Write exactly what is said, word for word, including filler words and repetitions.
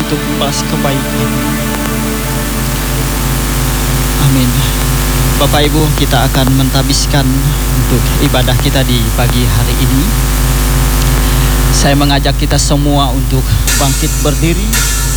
untuk membalas kebaikan. Amin. Bapak Ibu, kita akan mentabiskan untuk ibadah kita di pagi hari ini. Saya mengajak kita semua untuk bangkit berdiri